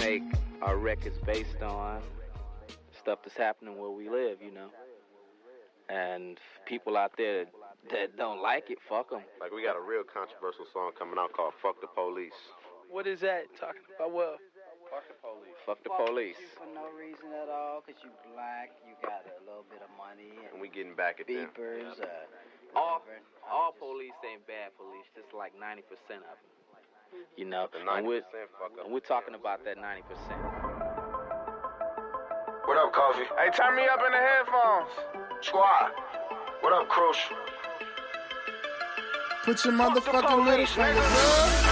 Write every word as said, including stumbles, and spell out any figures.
make our records based on stuff that's happening where we live, you know. And people out there that don't like it, fuck them. Like, we got a real controversial song coming out called Fuck the Police. What is that talking about? Well, fuck the police. Fuck the fuck police. You for no reason at all, because you black, you got a little bit of money. And, and we getting back at them. Beepers, yeah. uh, all, all just... police ain't bad police, just like ninety percent of them. You know, and we're, and we're talking about that ninety percent. What up, Coffee? Hey, turn me up in the headphones. Squad. What up, Crucial? Put your motherfucking little finger up.